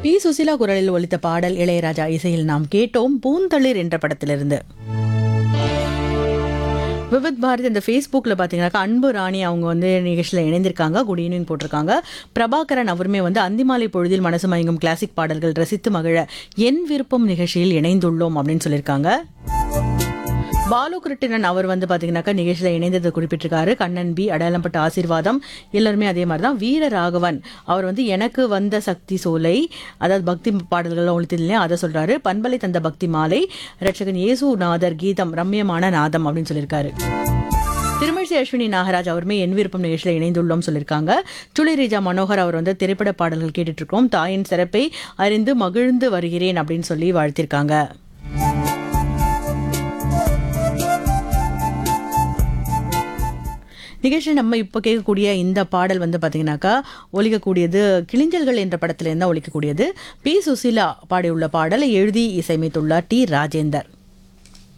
B Susheela குரலில் ஒலித்த பாடல் இளையராஜா இசையில் நாம் கேட்டோம் பூந்தளிர் என்ற படத்திலிருந்து. விவித் பாரதி இந்த ஃபேஸ்புக்கில் பார்த்தீங்கன்னாக்கா அன்பு ராணி அவங்க வந்து நிகழ்ச்சியில் இணைந்திருக்காங்க. குட் ஈவினிங் போட்டிருக்காங்க. பிரபாகரன் அவருமே வந்து அந்திமாலை பொழுதில் மனசு மயங்கும் கிளாசிக் பாடல்கள் ரசித்து மகிழ என் விருப்பம் நிகழ்ச்சியில் இணைந்துள்ளோம் அப்படின்னு சொல்லியிருக்காங்க. பாலு கிருட்டிணன் அவர் வந்து பார்த்தீங்கன்னாக்கா நிகழ்ச்சியில் இணைந்ததை குறிப்பிட்டிருக்காரு. கண்ணன் பி அடையாளம்பட்ட ஆசீர்வாதம் எல்லாருமே அதே மாதிரி தான். வீர ராகவன் அவர் வந்து எனக்கு வந்த சக்தி சோலை அதாவது பக்தி பாடல்கள் ஒழித்தில்லையா அதை சொல்றாரு. பண்பலை தந்த பக்தி மாலை ரட்சகன் இயேசு நாதர் கீதம் ரம்யமான நாதம் அப்படின்னு சொல்லியிருக்காரு. திருமிழிசை அஸ்வினி நாகராஜ் அவருமே என் விருப்பம் நிகழ்ச்சியில் இணைந்துள்ளோம் சொல்லியிருக்காங்க. சுளிரீஜா மனோகர் அவர் வந்து திரைப்பட பாடல்கள் கேட்டுட்டு இருக்கோம். தாயின் சிறப்பை அறிந்து மகிழ்ந்து வருகிறேன் அப்படின்னு சொல்லி வாழ்த்திருக்காங்க. நிகழ்ச்சியில் நம்ம இப்போ கேட்கக்கூடிய இந்த பாடல் வந்து பார்த்தீங்கன்னாக்கா ஒலிக்கக்கூடியது கிளிஞ்சல்கள் என்ற படத்திலிருந்து தான் ஒலிக்கக்கூடியது. பி சுசீலா பாடியுள்ள பாடலை எழுதி இசையமைத்துள்ளார் டி ராஜேந்தர்.